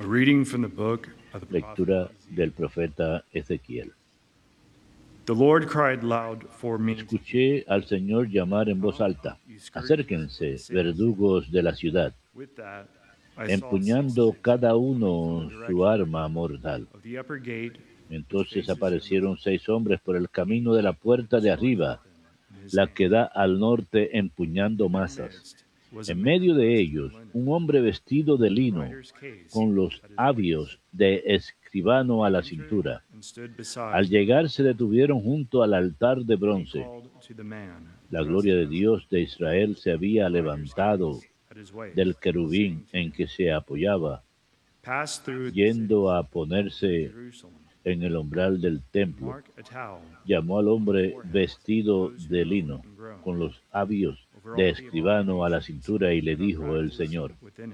A reading from the book of the prophet Lectura Ezekiel. del profeta Ezequiel. The Lord cried loud for me to Escuché al Señor llamar en voz alta: you scourges of the acérquense, cities. verdugos de la ciudad, With that, I saw 6 empuñando men cada coming from uno the su direction arma mortal. of the upper gate, which Entonces faces the north. aparecieron 6 hombres por el camino de la puerta The de sword arriba, weapon in his la hand. que da al norte, empuñando In their masas. midst was a En man medio de dressed in ellos, linen, un hombre vestido de with a lino, writer's case con los at his waist. abios de escribano a He la entered cintura. and stood beside Al me. llegar se detuvieron junto al altar de Then he bronce. called to the man La dressed gloria de in linen, Dios de Israel se había with a writer's levantado case at his waist, del saying querubín to en me, que se apoyaba, "Pass through the cities yendo a of ponerse Jerusalem, en el umbral del and templo. mark a towel Llamó al on the hombre foreheads of vestido those who de mow lino, and grow, con los abios over de all the escribano a la abominations cintura, y le that are dijo el practiced Señor: within it."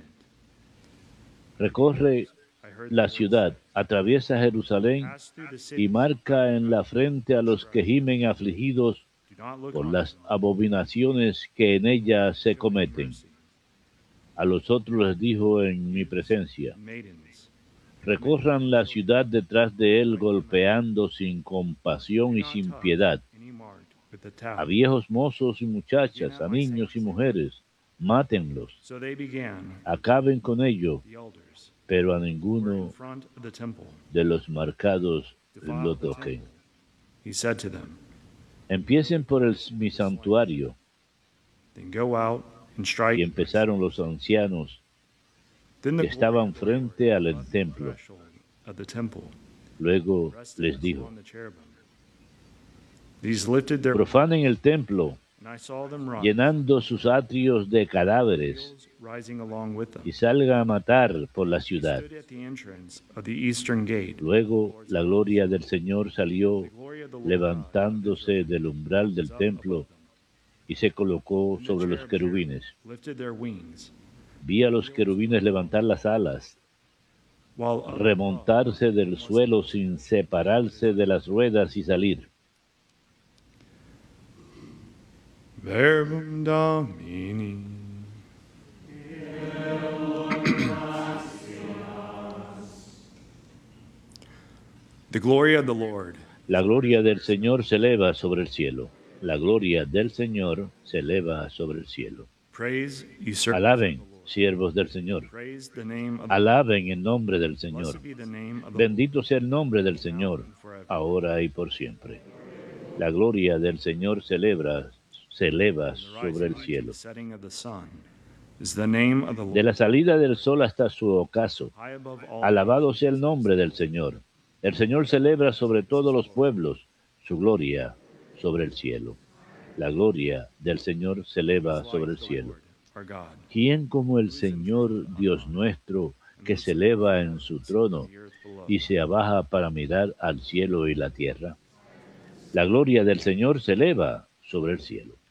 recorre I heard the la Lord say, ciudad, atraviesa Jerusalén "Pass through the y cities, marca en la frente a los que gimen afligidos do not look por on las them, abominaciones que en ella se show them cometen. mercy." A los otros les dijo en mi Youths presencia: and maidens, women recorran and la children, ciudad detrás de él, right in the midst. golpeando sin Do compasión y not sin touch piedad, any marked with the a towel. viejos mozos y Do muchachas, not a my niños y saints live? mujeres, mátenlos, So they began, acaben con ello, the elders, pero a who were in ninguno front of the temple, de los marcados lo defile the toquen. temple. He said to them, Empiecen por mi santuario. "Then go out and strike Y my empezaron los sanctuary." ancianos Then the que glory estaban of the Lord frente al crossed the templo. threshold of the temple, Luego rested les dijo: on the cherubim. These lifted their profanen el templo, and I saw them rise, llenando sus atrios de cadáveres, wheels rising along with them. y salgan a matar por la He ciudad. stood at the entrance of the eastern gate. Luego la gloria del Señor salió, The glory of the Lord God of levantándose Israel del umbral del was up templo, above them. y se colocó Then the sobre los cherubim querubines. lifted their wings, Vi a los querubines levantar las alas, while up above remontarse del was suelo sin separarse de las ruedas y salir. Verbum Domini. The glory of the Lord. La gloria del Señor se eleva sobre el cielo. La gloria del Señor se eleva sobre el cielo. Praise, ye servants Alaben, of the Lord. siervos del Señor. Praise the name of the Lord. Alaben el nombre del Señor. Blessed be the name of the Lord, Bendito sea el nombre del now Señor, and forever. ahora y por siempre. La gloria del Señor se eleva From the sobre rising el to cielo. the setting of the sun is the name of the De Lord, la salida del sol hasta su ocaso, high above all alabado nations. sea el nombre del Señor. El Señor celebra sobre todos los pueblos su gloria sobre el cielo. La gloria del Señor se eleva Is sobre like el the cielo. Lord, our God, ¿Quién como el who is Señor enthroned on Dios high, nuestro, and que looks se upon the eleva en su heavens trono and the earth below? y se abaja para mirar al cielo y la tierra? La gloria del Señor se eleva sobre el cielo.